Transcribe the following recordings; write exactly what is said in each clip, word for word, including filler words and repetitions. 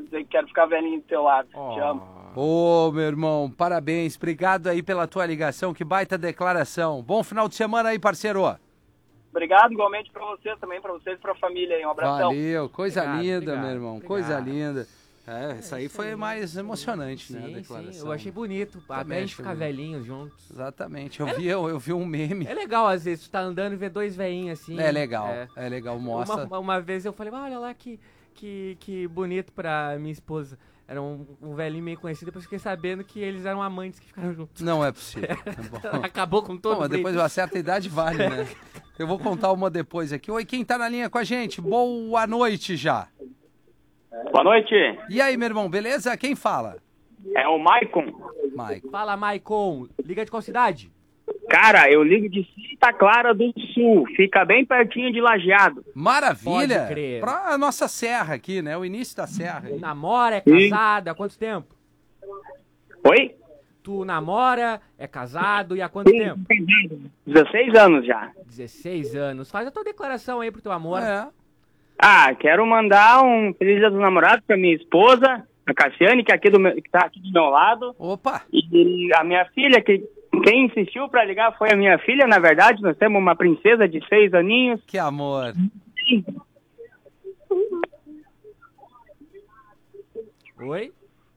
dizer que quero ficar velhinho do teu lado. Oh. Te amo. Ô, oh, meu irmão, parabéns. Obrigado aí pela tua ligação. Que baita declaração. Bom final de semana aí, parceiro. Obrigado, igualmente pra vocês também, pra vocês e pra família aí. Um abração. Valeu, coisa Obrigado, linda, obrigado, meu irmão. obrigado. Coisa linda. É, essa aí isso foi aí. mais emocionante, Sim, né, a sim, declaração. eu achei bonito. Até a Também gente achei ficar bonito. velhinhos juntos. Exatamente. Eu vi, eu, eu vi um meme. É legal, às vezes, tu tá andando e vê dois velhinhos assim. É legal, É. é legal, mostra. Uma, uma vez eu falei, olha lá que, que, que bonito pra minha esposa. Era um, um velhinho meio conhecido, depois fiquei sabendo que eles eram amantes que ficaram juntos. Não é possível. É bom. Acabou com todo Bom, mas brilho. depois de uma certa idade vale, né? Eu vou contar uma depois aqui. Oi, quem tá na linha com a gente? Boa noite já. Boa noite, E aí, meu irmão, beleza? Quem fala? é o Maicon. Maicon. Fala, Maicon. Liga de qual cidade? Cara, eu ligo de Santa Clara do Sul, fica bem pertinho de Lajeado. Maravilha! Pode crer. Pra nossa serra aqui, né? O início da serra. aí. Namora, é Sim. casada, há quanto tempo? Oi? Tu namora, é casado e há quanto tempo? dezesseis anos já. dezesseis anos. Faz a tua declaração aí pro teu amor. É. Ah, quero mandar um Feliz Dia dos Namorados pra minha esposa, a Cassiane, que, é aqui do meu, que tá aqui do meu lado. Opa! E a minha filha, que quem insistiu pra ligar foi a minha filha, na verdade. Nós temos uma princesa de seis aninhos. Que amor. Oi?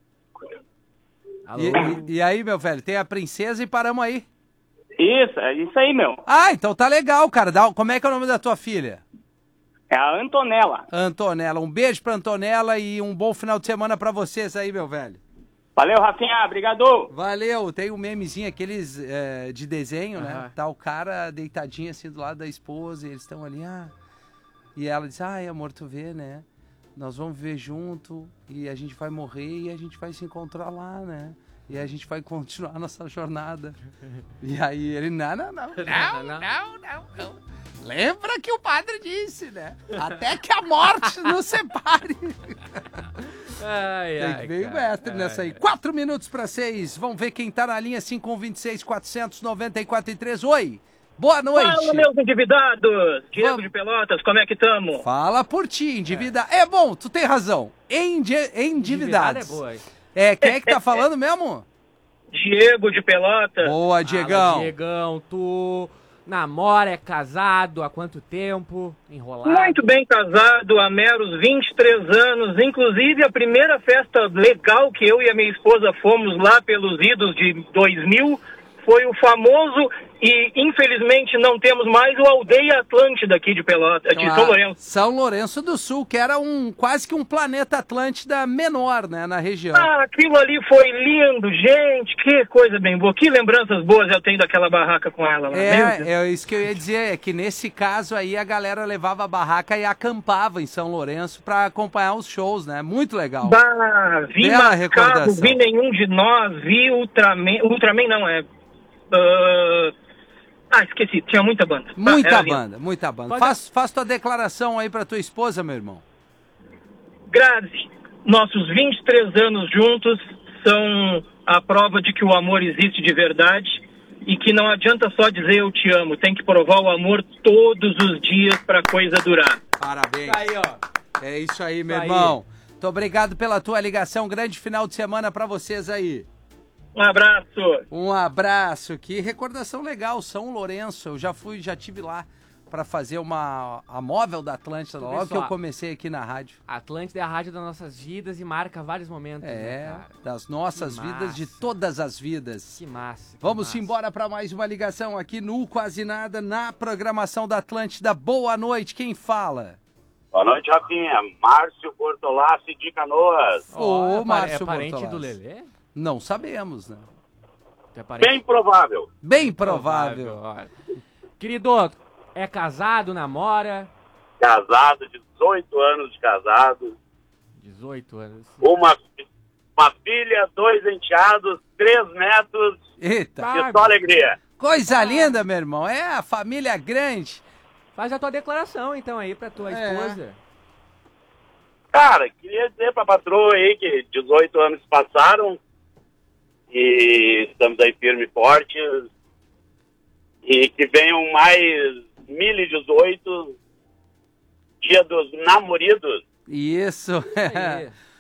Alô? E, e- e aí, meu velho, tem a princesa e paramos aí. Isso, é isso aí, meu. Ah, então tá legal, cara. Dá- como é que é o nome da tua filha? É a Antonella. Antonella. Um beijo pra Antonella e um bom final de semana pra vocês aí, meu velho. Valeu, Rafinha. Obrigado. Valeu. Tem um memezinho, aqueles é, de desenho, né? Aham. Tá o cara deitadinho assim do lado da esposa e eles estão ali, ah... E ela diz, ai, amor, tu vê, né? Nós vamos viver junto e a gente vai morrer e a gente vai se encontrar lá, né? E a gente vai continuar nossa jornada. E aí ele, não, não, não, não, não, não, não. Lembra que o padre disse, né? Até que a morte nos separe. Ai, Tem ai, que ver o cara. mestre nessa aí. Quatro minutos para seis. Vamos ver quem tá na linha. cinco um dois seis, quatrocentos e noventa e quatro e três. Oi. Boa noite. Fala, meus endividados! Diego Vamos. de Pelotas, como é que tamo? Fala por ti, endividado. É. bom, tu tem razão. Endi Endividado endividados. é boa. É, quem é que tá falando mesmo? Diego de Pelotas. Boa, Diegão. Fala, Diegão, tu namora, é casado, há quanto tempo? Enrolado? Muito bem casado, há meros vinte e três anos. Inclusive, a primeira festa legal que eu e a minha esposa fomos lá pelos idos de dois mil foi o famoso, e infelizmente não temos mais, o Aldeia Atlântida aqui de Pelotas, de São Ah, Lourenço. São Lourenço do Sul, que era um quase que um planeta Atlântida menor, né, na região. Ah, aquilo ali foi lindo, gente, que coisa bem boa. Que lembranças boas eu tenho daquela barraca com ela lá. Meu Deus. É, é isso que eu ia dizer, é que nesse caso aí a galera levava a barraca e acampava em São Lourenço pra acompanhar os shows, né? Muito legal. Bah, vi Bela Mascavo, recordação. vi Nenhum de Nós, vi Ultraman, Ultraman não, é... ah, ah, esqueci, tinha muita banda. Ah, Muita era lindo. banda, muita banda. Pode- Faz, faz tua declaração aí pra tua esposa, meu irmão. Grazi, nossos vinte e três anos juntos são a prova de que o amor existe de verdade e que não adianta só dizer eu te amo, tem que provar o amor todos os dias pra coisa durar. Parabéns. Tá aí, ó. É isso aí, meu Isso aí. irmão. Muito obrigado pela tua ligação. Grande final de semana pra vocês aí. Um abraço. Um abraço. Que recordação legal, São Lourenço. Eu já fui, já tive lá pra fazer uma a móvel da Atlântida, Tu vê logo que só. eu comecei aqui na rádio. Atlântida é a rádio das nossas vidas e marca vários momentos, né, É, cara? das nossas Que vidas, de massa. todas as vidas. Que massa. que Vamos massa. embora para mais uma ligação aqui no Quase Nada, na programação da Atlântida. Boa noite, quem fala? Boa noite, Rafinha. Márcio Bortolassi de Canoas. Ô, é pa- Márcio É parente Bortolassi. do Lelê? Não sabemos, né? Tu é parente Bem provável. Bem provável. olha. Querido, é casado, namora? Casado, dezoito anos de casado. dezoito anos. Uma, uma filha, dois enteados, três netos. Eita, Tá. E só alegria. coisa linda, meu irmão. É a família grande. Faz a tua declaração, então, aí, pra tua É. esposa. Cara, queria dizer pra patroa aí que dezoito anos passaram e estamos aí firme e fortes. E que venham mais mil e dezoito, dia dos namoridos. Isso. Aí.